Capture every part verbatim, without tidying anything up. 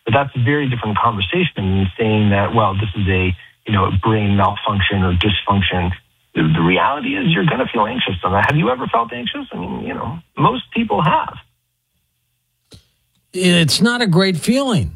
But that's a very different conversation than saying that, well, this is a, you know, a brain malfunction or dysfunction. The, the reality is you're going to feel anxious on that. Have you ever felt anxious? I mean, you know, most people have. It's not a great feeling.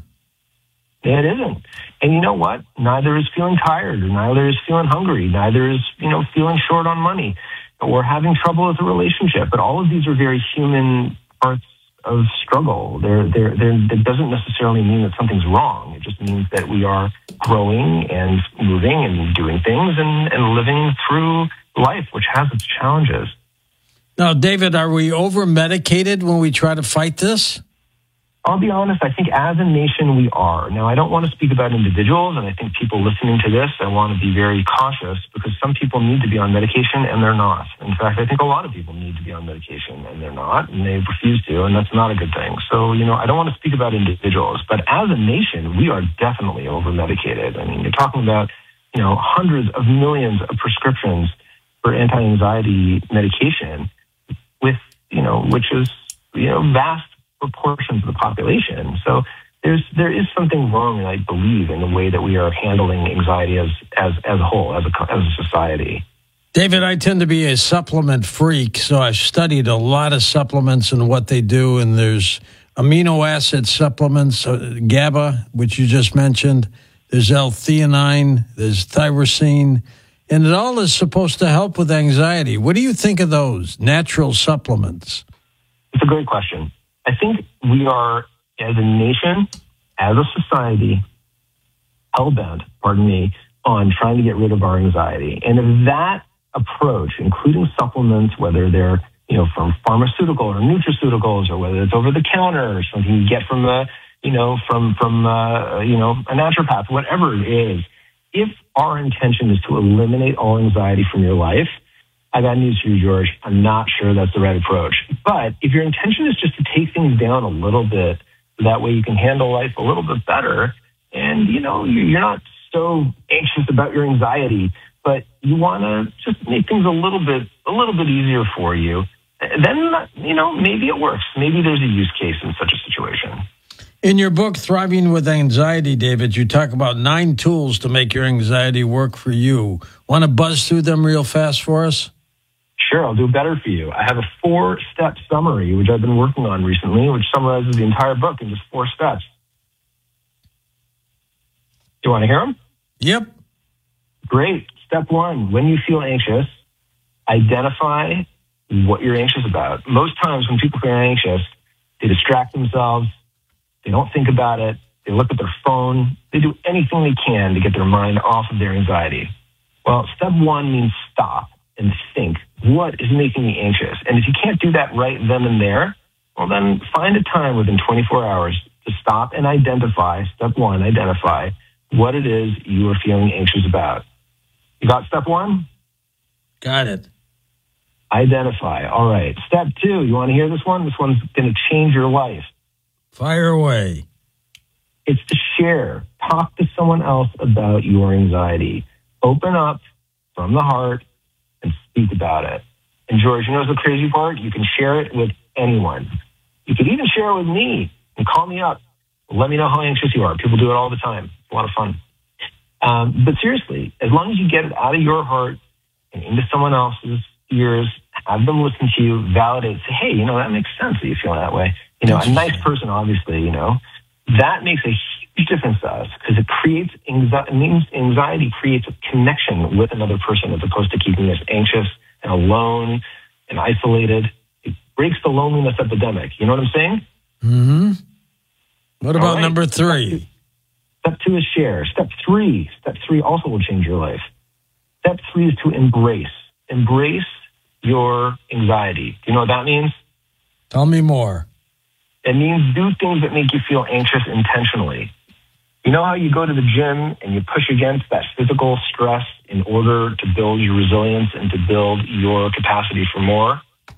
It isn't. And you know what? Neither is feeling tired, or neither is feeling hungry, neither is, you know, feeling short on money or having trouble with a relationship. But all of these are very human parts of struggle. They're, they're, they're, that doesn't necessarily mean that something's wrong. It just means that we are growing and moving and doing things and, and living through life, which has its challenges. Now, David, are we over-medicated when we try to fight this? I'll be honest, I think as a nation we are. Now, I don't want to speak about individuals, and I think people listening to this, I want to be very cautious because some people need to be on medication and they're not. In fact, I think a lot of people need to be on medication and they're not, and they refuse to, and that's not a good thing. So, you know, I don't want to speak about individuals, but as a nation, we are definitely over-medicated. I mean, you're talking about, you know, hundreds of millions of prescriptions for anti-anxiety medication with, you know, which is, you know, vast proportions of the population. So there's there is something wrong, I believe, in the way that we are handling anxiety as as as a whole, as a as a society. David, I tend to be a supplement freak, so I've studied a lot of supplements and what they do. And there's amino acid supplements, uh, GABA, which you just mentioned. There's L-theanine, there's tyrosine, and it all is supposed to help with anxiety. What do you think of those natural supplements? It's a great question. I think we are, as a nation, as a society, hell-bent, pardon me, on trying to get rid of our anxiety. And if that approach, including supplements, whether they're, you know, from pharmaceutical or nutraceuticals, or whether it's over the counter or something you get from a, you know, from from uh, you know, a naturopath, whatever it is, if our intention is to eliminate all anxiety from your life, I got news for you, George. I'm not sure that's the right approach. But if your intention is just to take things down a little bit, so that way you can handle life a little bit better, and, you know, you're not so anxious about your anxiety, but you want to just make things a little bit, a little bit easier for you, then, you know, maybe it works. Maybe there's a use case in such a situation. In your book, Thriving with Anxiety, David, you talk about nine tools to make your anxiety work for you. Want to buzz through them real fast for us? Sure, I'll do better for you. I have a four-step summary, which I've been working on recently, which summarizes the entire book in just four steps. Do you want to hear them? Yep. Great. Step one, when you feel anxious, identify what you're anxious about. Most times when people feel anxious, they distract themselves, they don't think about it, they look at their phone, they do anything they can to get their mind off of their anxiety. Well, step one means stop and think, what is making me anxious? And if you can't do that right then and there, well, then find a time within twenty-four hours to stop and identify, step one, identify what it is you are feeling anxious about. You got step one? Got it. Identify. All right. Step two, you want to hear this one? This one's going to change your life. Fire away. It's to share. Talk to someone else about your anxiety. Open up from the heart and speak about it. And George, you know the crazy part? You can share it with anyone. You can even share it with me and call me up. Let me know how anxious you are. People do it all the time. It's a lot of fun. Um, but seriously, as long as you get it out of your heart and into someone else's ears, have them listen to you, validate, say, hey, you know, that makes sense that you feel that way. You know, a nice person, obviously, you know, that makes a huge difference to us because it creates anxiety, it means anxiety creates a connection with another person as opposed to keeping us anxious and alone and isolated. It breaks the loneliness epidemic. You know what I'm saying? Mm-hmm. What about right. number three? Step two is share. Step three, step three also will change your life. Step three is to embrace. Embrace your anxiety. Do you know what that means? Tell me more. It means do things that make you feel anxious intentionally. You know how you go to the gym and you push against that physical stress in order to build your resilience and to build your capacity for more?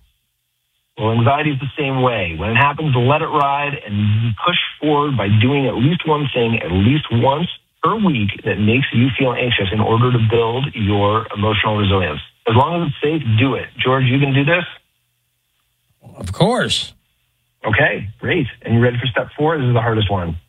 Well, anxiety is the same way. When it happens, let it ride and push forward by doing at least one thing at least once per week that makes you feel anxious in order to build your emotional resilience. As long as it's safe, do it. George, you can do this? Of course. Okay, great. And you ready for step four? This is the hardest one.